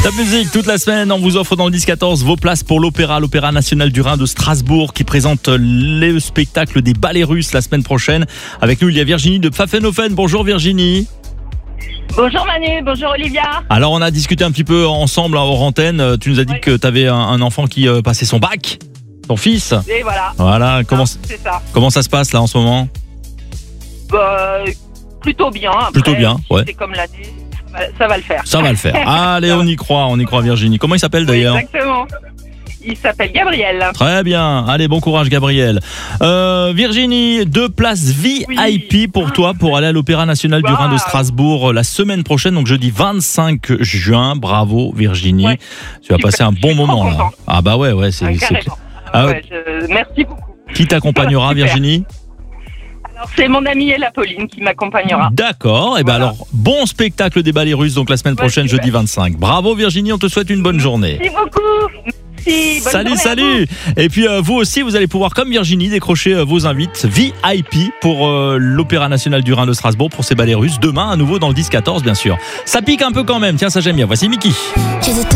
La musique toute la semaine, on vous offre dans le 10-14 vos places pour l'Opéra National du Rhin de Strasbourg qui présente le spectacle des ballets russes la semaine prochaine. Avec nous, il y a Virginie de Pfaffenhofen. Bonjour Virginie. Bonjour Manu, bonjour Olivia. Alors on a discuté un petit peu ensemble hors antenne. Tu nous as dit que tu avais un enfant qui passait son bac, ton fils. Et voilà. Voilà, comment ça se passe là en ce moment? Plutôt bien. Après, plutôt bien, ouais. C'est comme l'année, ça va le faire. Ça va le faire. Allez, on y croit Virginie. Comment il s'appelle d'ailleurs? Exactement. Il s'appelle Gabriel. Très bien. Allez, bon courage Gabriel. Virginie, 2 places VIP pour toi pour aller à l'Opéra National du Rhin de Strasbourg la semaine prochaine, donc jeudi 25 juin. Bravo Virginie. Ouais. Tu vas passer un bon moment là. Ah bah ouais, c'est clair. Merci beaucoup. Qui t'accompagnera Virginie? Alors, c'est mon amie Ella Pauline qui m'accompagnera. D'accord. Et ben alors, bon spectacle des ballets russes donc la semaine prochaine, jeudi 25. Bravo Virginie, on te souhaite une bonne journée. Merci beaucoup. Salut. Et puis vous aussi, vous allez pouvoir, comme Virginie, décrocher vos invites VIP pour l'Opéra National du Rhin de Strasbourg pour ces ballets russes. Demain, à nouveau dans le 10-14, bien sûr. Ça pique un peu quand même. Tiens, ça j'aime bien. Voici Mickey.